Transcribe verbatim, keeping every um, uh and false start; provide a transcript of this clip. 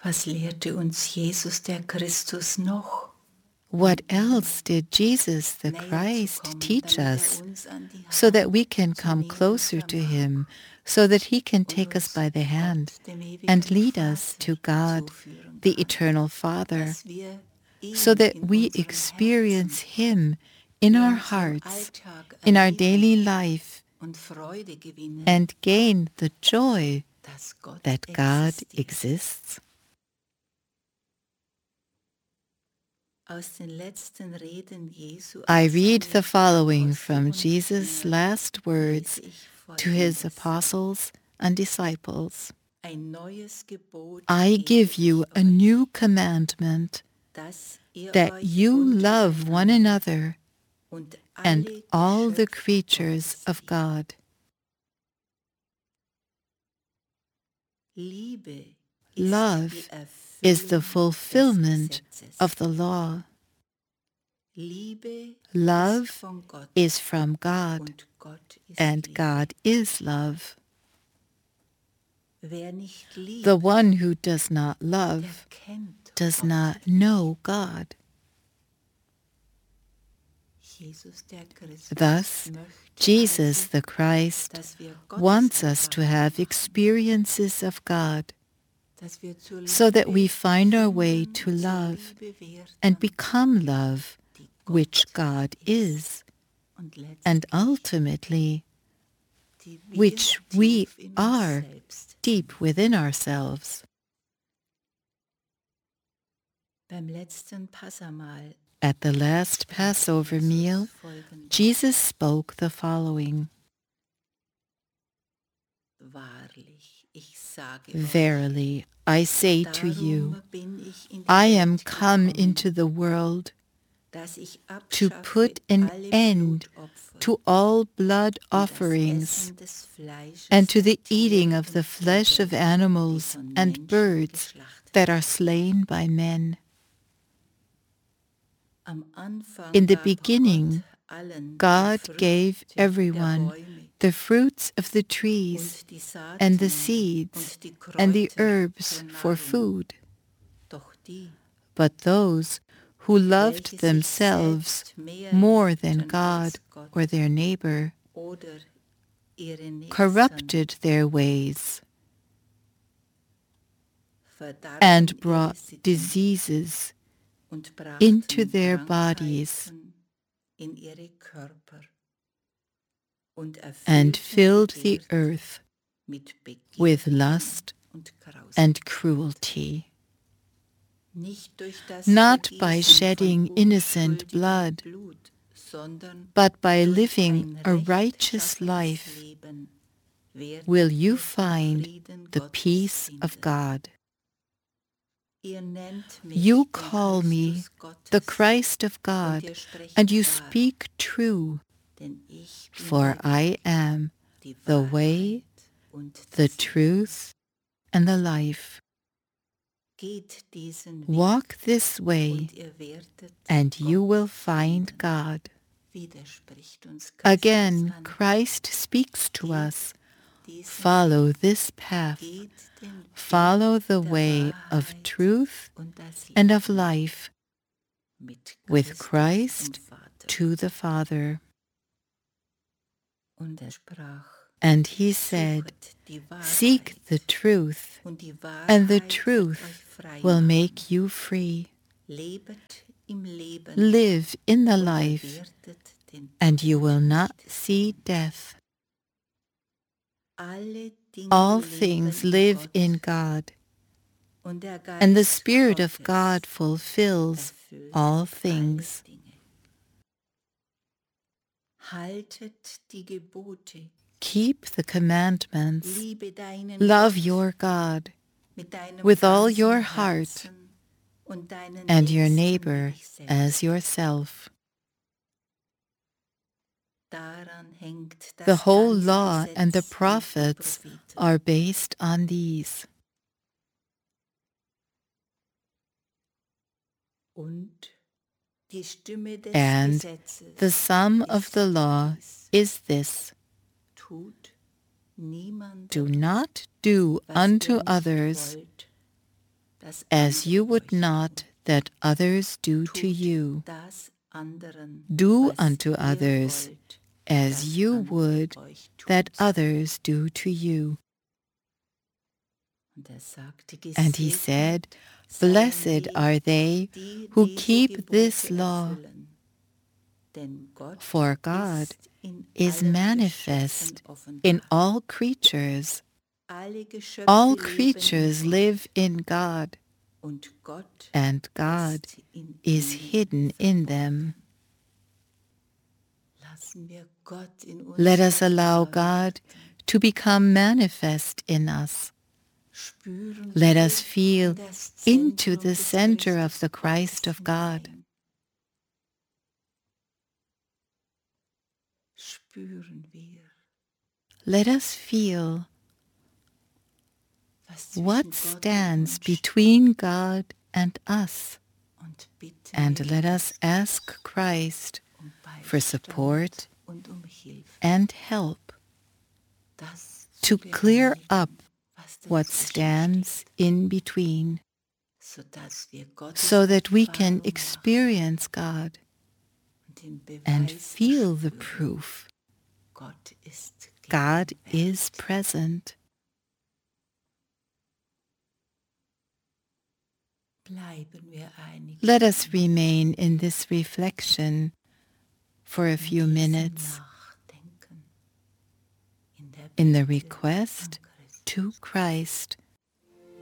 Was lehrte uns Jesus der Christus noch? What else did Jesus the Christ teach us so that we can come closer to him, so that he can take us by the hand and lead us to God, the eternal Father, so that we experience him in our hearts, in our daily life, and gain the joy that God exists? I read the following from Jesus' last words to his apostles and disciples. I give you a new commandment, that you love one another and all the creatures of God. Love is the fulfillment of the law. Love is from God, and God is love. The one who does not love does not know God. Thus, Jesus the Christ wants us to have experiences of God, so that we find our way to love and become love, which God is, and ultimately, which we are deep within ourselves. At the last Passover meal, Jesus spoke the following: Verily, I say to you, I am come into the world to put an end to all blood offerings and to the eating of the flesh of animals and birds that are slain by men. In the beginning, God gave everyone the fruits of the trees and the seeds and the herbs for food. But those who loved themselves more than God or their neighbor corrupted their ways and brought diseases into their bodies and filled the earth with lust and cruelty. Not by shedding innocent blood, but by living a righteous life, will you find the peace of God. You call me the Christ of God, and you speak true, for I am the way, the truth, and the life. Walk this way, and you will find God. Again, Christ speaks to us. Follow this path. Follow the way of truth and of life, with Christ to the Father. And he said, seek the truth, and the truth will make you free. Live in the life, and you will not see death. All things live in God, and the Spirit of God fulfills all things. Keep the commandments. Love your God with all your heart, and your neighbor as yourself. The whole law and the prophets are based on these. And the sum of the law is this: do not do unto others as you would not that others do to you. das anderen, Do was unto ihr others wollt, as dass you andere would euch tun that sollen. others do to you. Und er sagte, And he gesegnet said, seien Blessed die, are they die who diese keep this Gebote law, erfüllen. Denn Gott for God ist in is allen manifest Geschöpfen offenbar. in all creatures. Alle Geschöpfe All leben creatures in Gott, live in God, und Gott and God ist in is ihnen hidden in them. Lassen wir Gott in uns Let us allow offenbar God werden. to become manifest in us. Spüren Let wir us feel in das into Zentrum the des center of Christus the Christ Gottes of God. hinein. Spüren wir, Let us feel was zwischen what Gott stands und uns between God and us, steht, und bitten and wir let us Christus ask Christ um for Beistand support und um Hilfe, and help das to zu clear bereinigen, up was what dazwischen stands steht, in between, sodass wir Gottes so that we can Erfahrung machen experience God und den and Beweis feel the erspüren, proof Gott ist God gegenwärtig. is present. Bleiben wir einige Let us Minuten remain in this reflection for a in few diesem minutes Nachdenken, in der in the Bitte request an Christus. to Christ